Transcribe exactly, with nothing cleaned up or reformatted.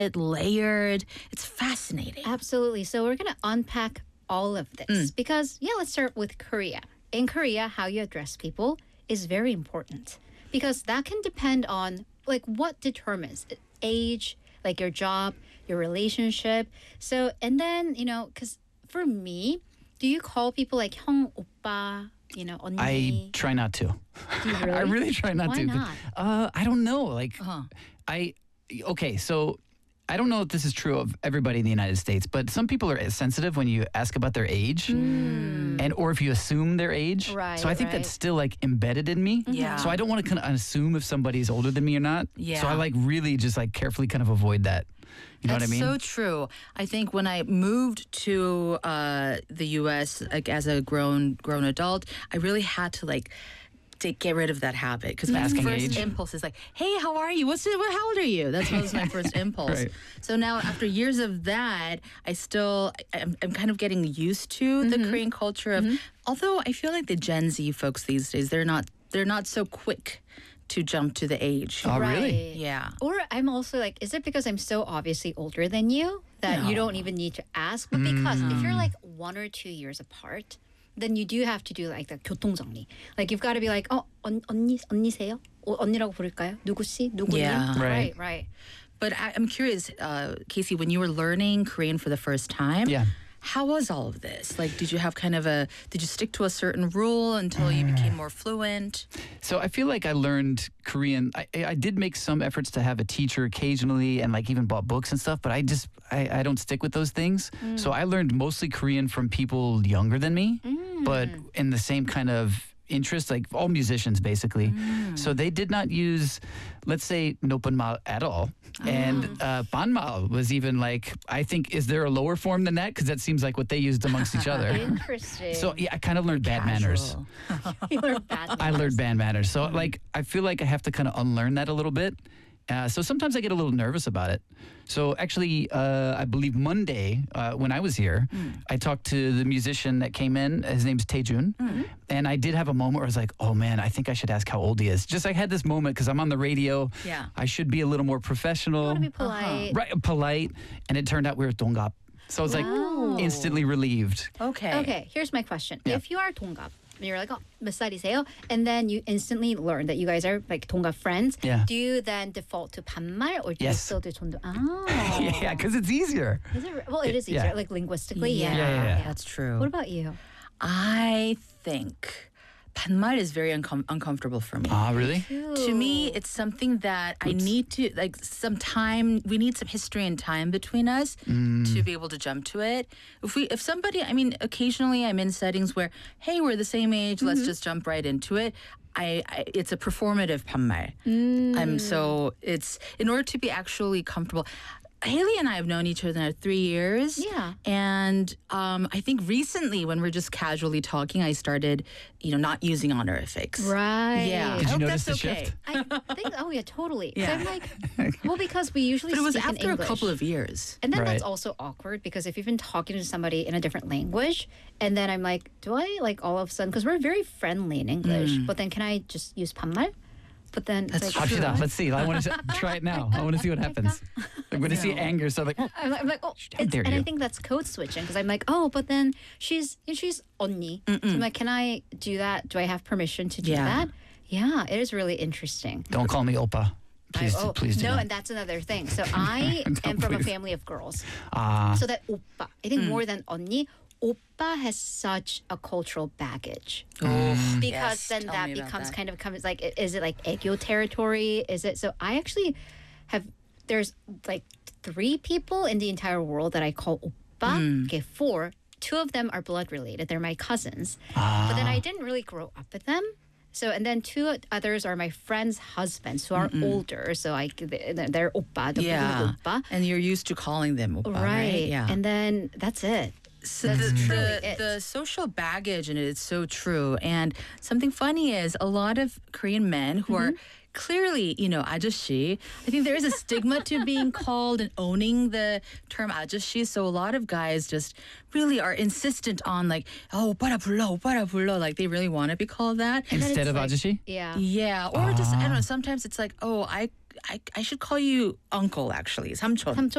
layered. It's fascinating. Absolutely. So we're going to unpack all of this Mm. because, yeah, let's start with Korea. In Korea, how you address people is very important because that can depend on like what determines age, like your job, your relationship. So, and then, you know, because for me, do you call people like 형, 오빠, you know, 언니? I try not to. Do you really? I really try not Why to. not? Uh, I don't know. Like, Uh-huh. I, okay, so I don't know if this is true of everybody in the United States, but some people are sensitive when you ask about their age, and or if you assume their age. Right, so I think right. that's still like embedded in me. Yeah. So I don't want to kind of assume if somebody's older than me or not. Yeah. So I like really just like carefully kind of avoid that. You know That's what I mean? so true. I think when I moved to uh, the U S like as a grown grown adult, I really had to like to get rid of that habit because my Asking first age? impulse is like, "Hey, how are you? What's it? What, how old are you?" That's what was my first impulse. Right. So now, after years of that, I still I'm, I'm kind of getting used to the Korean culture of. Although I feel like the Gen Z folks these days, they're not they're not so quick to jump to the age. Oh, really? Right. Yeah. Or I'm also like, is it because I'm so obviously older than you that you don't even need to ask? But because if you're like one or two years apart, then you do have to do like the 교통정리. Like you've got to be like, oh, 언, 언니, 언니세요? 어, 언니라고 부를까요? 누구씨? 누구님? Yeah. Right, Right. right. But I, I'm curious, uh, Casey, when you were learning Korean for the first time, Yeah. how was all of this? Like, did you have kind of a, did you stick to a certain rule until you became more fluent? So I feel like I learned Korean. I, I did make some efforts to have a teacher occasionally and like even bought books and stuff, but I just, I, I don't stick with those things. So I learned mostly Korean from people younger than me, but in the same kind of interest, like all musicians basically. So they did not use, let's say, nopunmal at all. And uh, banmal was even like, I think, is there a lower form than that? Because that seems like what they used amongst each other. Interesting. So yeah, I kind of learned bad manners. Casual. you learned bad I learned bad manners. So like, I feel like I have to kind of unlearn that a little bit. Uh, so sometimes I get a little nervous about it. So actually, uh, I believe Monday, uh, when I was here, I talked to the musician that came in. His name's Taejun. And I did have a moment where I was like, oh man, I think I should ask how old he is. Just I had this moment because I'm on the radio. Yeah. I should be a little more professional. You want to be polite. Right, polite. And it turned out we were 동갑. So I was Wow. like instantly relieved. Okay. Okay, here's my question. Yeah. If you are 동갑, and you're like, oh, 몇 살이세요? And then you instantly learn that you guys are like 동갑 friends. Yeah. Do you then default to 반말 or do you Yes. still do 존댓? Oh. Yeah, because it's easier. Is it, well, it is easier, Yeah. like linguistically. Yeah, Yeah. Yeah, yeah, yeah. that's true. What about you? I think 반말 is very uncom- uncomfortable for me. Ah, really? To me, it's something that I need to, like, some time, we need some history and time between us to be able to jump to it. If we, if somebody, I mean, occasionally I'm in settings where, hey, we're the same age, let's just jump right into it. I, I it's a performative 반말. I'm so, it's, in order to be actually comfortable, Haley and I have known each other now three years. Yeah. And um, I think recently, when we're just casually talking, I started, you know, not using honorifics. Right. Yeah. Did I you hope notice that's the okay. shift? I think, oh yeah, totally. 'Cause Yeah. I'm like, well, because we usually But it was speak in after a English. couple of years. And then Right. that's also awkward because if you've been talking to somebody in a different language, and then I'm like, do I like all of a sudden, because we're very friendly in English, but then can I just use 반말? But then it's That's like, true. 합시다. Let's see. I want to try it now. I want to see what happens. Like when I see anger, so I'm like, oh, I'm, I'm like, oh, How it's, dare and I you. think that's code switching because I'm like, oh, but then she's she's 언니. So I'm like, can I do that? Do I have permission to do Yeah. that? Yeah, it is really interesting. don't call me Opa. Please, I- oh, please do no, not. and that's another thing. So I am from a please. family of girls. Ah, So that 오빠, I think more than 언니, 오빠 has such a cultural baggage. Because Yes, then tell that me about becomes that. kind of comes like, i- is it like 애교 territory? Is it? So I actually have, there's like three people in the entire world that I call 오빠. Okay, four. Two of them are blood related. They're my cousins. But then I didn't really grow up with them. So, and then two others are my friends' husbands who are older. So I, they're 오빠, the Yeah. 오빠. And you're used to calling them oppa, right? Right. Yeah. And then that's it. So That's the, truly the, it. the social baggage in it is so true. And something funny is a lot of Korean men who are clearly, you know, 아저씨. I think there is a stigma to being called and owning the term 아저씨. So a lot of guys just really are insistent on like, oh, 오빠라 불러, 오빠라 불러. Like they really want to be called that. instead of like- 아저씨? Yeah. Yeah. Or just, I don't know, sometimes it's like, oh, I, I, I should call you uncle, actually. 삼촌. 삼촌?